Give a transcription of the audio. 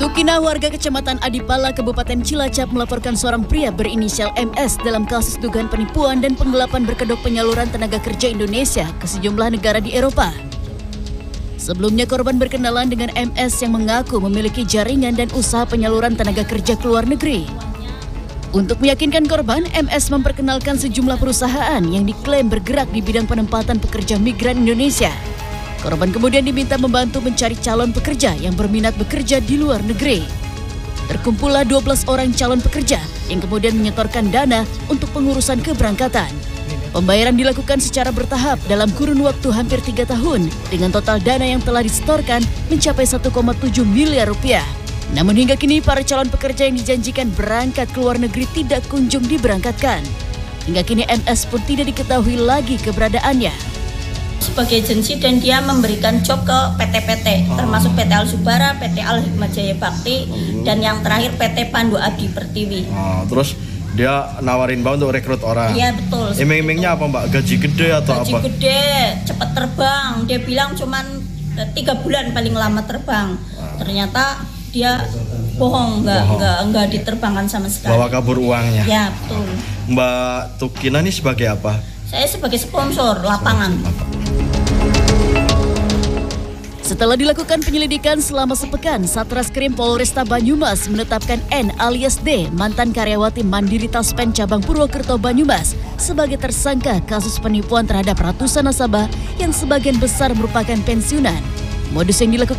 Tukina, warga Kecamatan Adipala, Kabupaten Cilacap melaporkan seorang pria berinisial MS dalam kasus dugaan penipuan dan penggelapan berkedok penyaluran tenaga kerja Indonesia ke sejumlah negara di Eropa. Sebelumnya korban berkenalan dengan MS yang mengaku memiliki jaringan dan usaha penyaluran tenaga kerja ke luar negeri. Untuk meyakinkan korban, MS memperkenalkan sejumlah perusahaan yang diklaim bergerak di bidang penempatan pekerja migran Indonesia. Korban kemudian diminta membantu mencari calon pekerja yang berminat bekerja di luar negeri. Terkumpullah 12 orang calon pekerja yang kemudian menyetorkan dana untuk pengurusan keberangkatan. Pembayaran dilakukan secara bertahap dalam kurun waktu hampir 3 tahun dengan total dana yang telah disetorkan mencapai 1,7 miliar rupiah. Namun hingga kini para calon pekerja yang dijanjikan berangkat ke luar negeri tidak kunjung diberangkatkan. Hingga kini MS pun tidak diketahui lagi keberadaannya. Sebagai agensi dan dia memberikan job ke PT-PT, termasuk PT Alzubara, PT Al Hikmah Jaya Bakti, dan yang terakhir PT Pandu Adi Pertiwi. Terus dia nawarin Mbak untuk rekrut orang? Iya betul. Iming-imingnya apa Mbak? Gaji gede atau apa? Gaji gede, cepat terbang. Dia bilang cuman 3 bulan paling lama terbang. Ternyata dia bohong, nggak diterbangkan sama sekali. Bawa kabur uangnya? Ya betul. Mbak Tukina ini sebagai apa? Saya sebagai sponsor lapangan. Setelah dilakukan penyelidikan selama sepekan, Satreskrim Polresta Banyumas menetapkan N alias D, mantan karyawati Mandiri Taspen Cabang Purwokerto Banyumas, sebagai tersangka kasus penipuan terhadap ratusan nasabah yang sebagian besar merupakan pensiunan. Modus yang dilakukan